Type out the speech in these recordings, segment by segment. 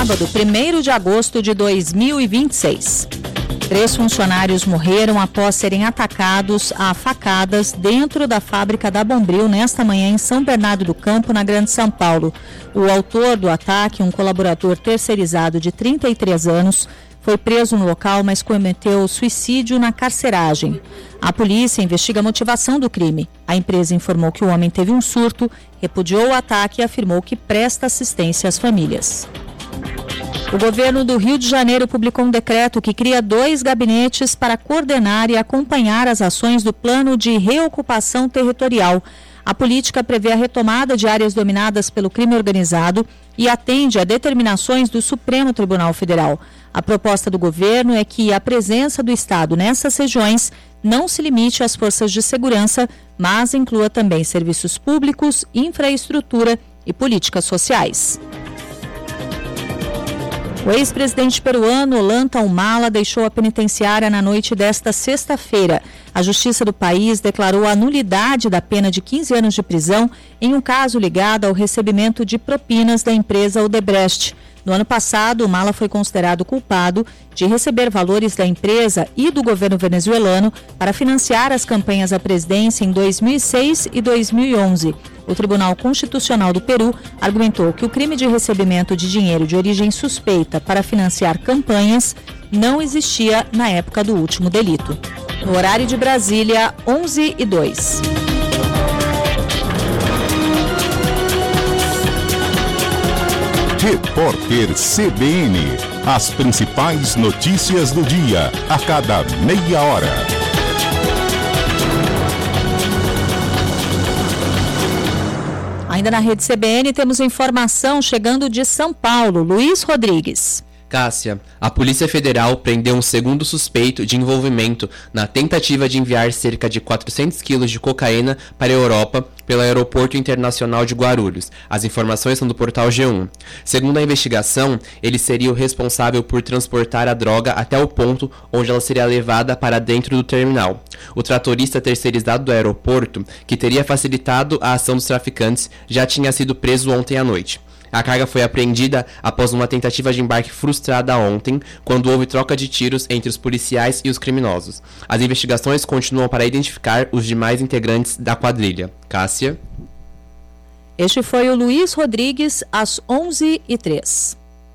sábado, 1º de agosto de 2026. 3 funcionários morreram após serem atacados a facadas dentro da fábrica da Bombril nesta manhã em São Bernardo do Campo, na Grande São Paulo. O autor do ataque, um colaborador terceirizado de 33 anos, foi preso no local, mas cometeu suicídio na carceragem. A polícia investiga a motivação do crime. A empresa informou que o homem teve um surto, repudiou o ataque e afirmou que presta assistência às famílias. O governo do Rio de Janeiro publicou um decreto que cria 2 gabinetes para coordenar e acompanhar as ações do Plano de Reocupação Territorial. A política prevê a retomada de áreas dominadas pelo crime organizado e atende a determinações do Supremo Tribunal Federal. A proposta do governo é que a presença do Estado nessas regiões não se limite às forças de segurança, mas inclua também serviços públicos, infraestrutura e políticas sociais. O ex-presidente peruano Ollanta Humala deixou a penitenciária na noite desta sexta-feira. A Justiça do país declarou a nulidade da pena de 15 anos de prisão em um caso ligado ao recebimento de propinas da empresa Odebrecht. No ano passado, Humala foi considerado culpado de receber valores da empresa e do governo venezuelano para financiar as campanhas à presidência em 2006 e 2011. O Tribunal Constitucional do Peru argumentou que o crime de recebimento de dinheiro de origem suspeita para financiar campanhas não existia na época do último delito. No horário de Brasília, 11h02. Repórter CBN. As principais notícias do dia, a cada meia hora. Ainda na rede CBN temos informação chegando de São Paulo. Luiz Rodrigues. Cássia, a Polícia Federal prendeu um segundo suspeito de envolvimento na tentativa de enviar cerca de 400 quilos de cocaína para a Europa pelo Aeroporto Internacional de Guarulhos. As informações são do portal G1. Segundo a investigação, ele seria o responsável por transportar a droga até o ponto onde ela seria levada para dentro do terminal. O tratorista terceirizado do aeroporto, que teria facilitado a ação dos traficantes, já tinha sido preso ontem à noite. A carga foi apreendida após uma tentativa de embarque frustrada ontem, quando houve troca de tiros entre os policiais e os criminosos. As investigações continuam para identificar os demais integrantes da quadrilha. Cássia. Este foi o Luiz Rodrigues, às 11h03.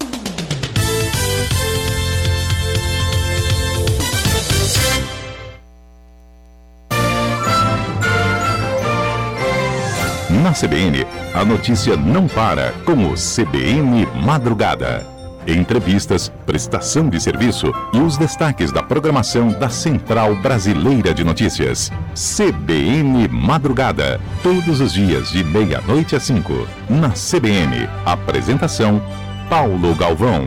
Na CBN, a notícia não para com o CBN Madrugada. Entrevistas, prestação de serviço e os destaques da programação da Central Brasileira de Notícias. CBN Madrugada, todos os dias de 12h às 5h. Na CBN, apresentação Paulo Galvão.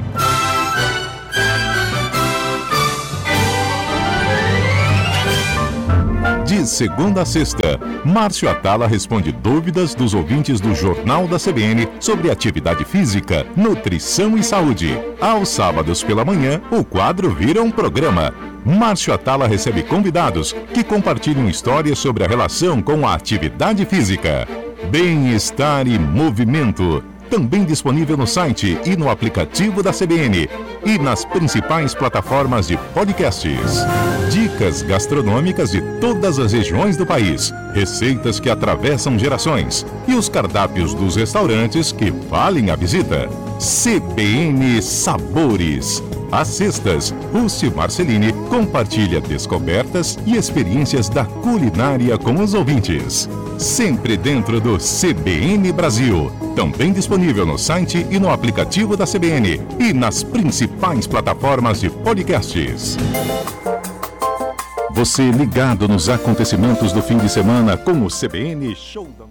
De segunda a sexta, Márcio Atala responde dúvidas dos ouvintes do Jornal da CBN sobre atividade física, nutrição e saúde. Aos sábados pela manhã, o quadro vira um programa. Márcio Atala recebe convidados que compartilham histórias sobre a relação com a atividade física. Bem-estar e movimento. Também disponível no site e no aplicativo da CBN e nas principais plataformas de podcasts. Dicas gastronômicas de todas as regiões do país, receitas que atravessam gerações e os cardápios dos restaurantes que valem a visita. CBN Sabores. Às sextas, Rússio Marcelini compartilha descobertas e experiências da culinária com os ouvintes. Sempre dentro do CBN Brasil. Também disponível no site e no aplicativo da CBN e nas principais plataformas de podcasts. Você ligado nos acontecimentos do fim de semana com o CBN Show da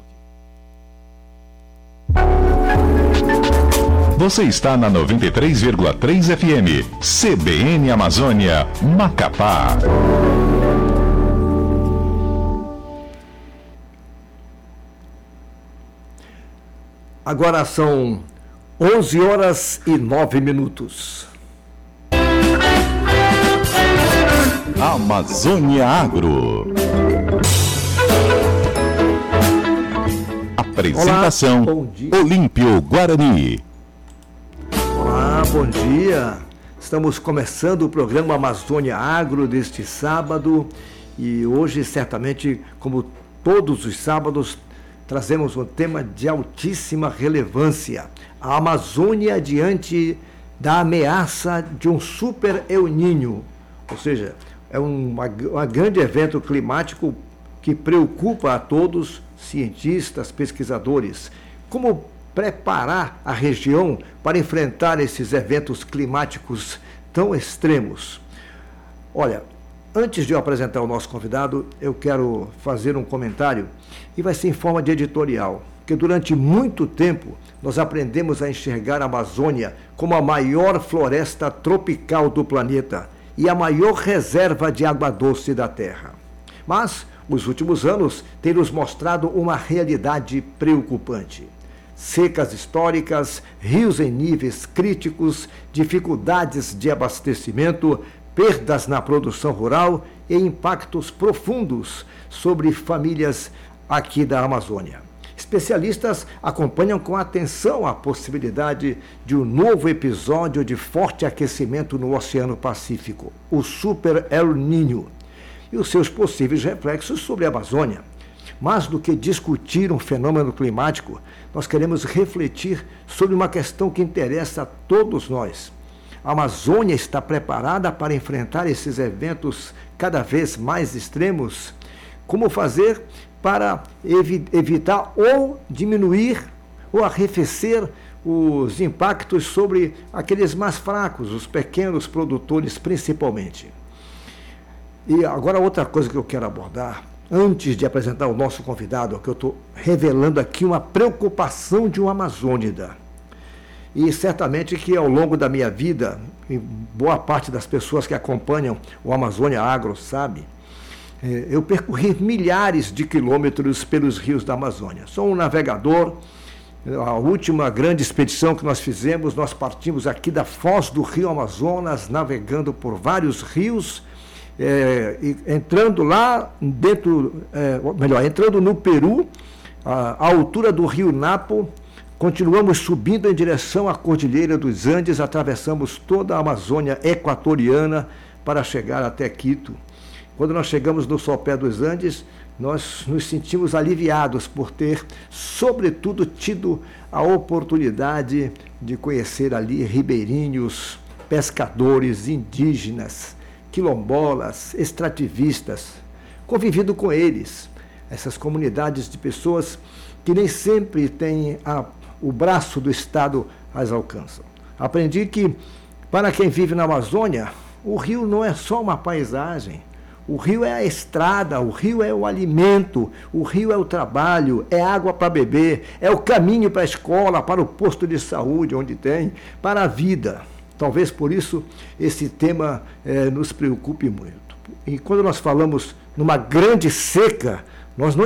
Notícia. Você está na 93,3 FM. CBN Amazônia, Macapá. Agora são 11h09. Amazônia Agro. Apresentação: Olá, Olímpio Guarani. Olá, bom dia. Estamos começando o programa Amazônia Agro deste sábado e hoje, certamente, como todos os sábados, trazemos um tema de altíssima relevância. A Amazônia diante da ameaça de um super El Niño, ou seja, é um grande evento climático que preocupa a todos, cientistas, pesquisadores. Como preparar a região para enfrentar esses eventos climáticos tão extremos? Olha, antes de eu apresentar o nosso convidado, eu quero fazer um comentário e vai ser em forma de editorial, porque durante muito tempo nós aprendemos a enxergar a Amazônia como a maior floresta tropical do planeta e a maior reserva de água doce da Terra. Mas os últimos anos têm nos mostrado uma realidade preocupante. Secas históricas, rios em níveis críticos, dificuldades de abastecimento, perdas na produção rural e impactos profundos sobre famílias aqui da Amazônia. Especialistas acompanham com atenção a possibilidade de um novo episódio de forte aquecimento no Oceano Pacífico, o Super El Niño, e os seus possíveis reflexos sobre a Amazônia. Mais do que discutir um fenômeno climático, nós queremos refletir sobre uma questão que interessa a todos nós. A Amazônia está preparada para enfrentar esses eventos cada vez mais extremos? Como fazer para evitar ou diminuir ou arrefecer os impactos sobre aqueles mais fracos, os pequenos produtores principalmente? E agora outra coisa que eu quero abordar, antes de apresentar o nosso convidado, que eu estou revelando aqui uma preocupação de um amazônida. E certamente que ao longo da minha vida, e boa parte das pessoas que acompanham o Amazônia Agro sabe, eu percorri milhares de quilômetros pelos rios da Amazônia. Sou um navegador. A última grande expedição que nós fizemos, nós partimos aqui da foz do rio Amazonas, navegando por vários rios, entrando lá dentro, entrando no Peru, à altura do rio Napo, continuamos subindo em direção à Cordilheira dos Andes, atravessamos toda a Amazônia equatoriana para chegar até Quito. Quando nós chegamos no sopé dos Andes, nós nos sentimos aliviados por ter, sobretudo, tido a oportunidade de conhecer ali ribeirinhos, pescadores, indígenas, quilombolas, extrativistas, convivido com eles, essas comunidades de pessoas que nem sempre têm o braço do Estado as alcançam. Aprendi que, para quem vive na Amazônia, o rio não é só uma paisagem, o rio é a estrada, o rio é o alimento, o rio é o trabalho, é água para beber, é o caminho para a escola, para o posto de saúde, onde tem, para a vida. Talvez por isso esse tema nos preocupe muito. E quando nós falamos numa grande seca, nós não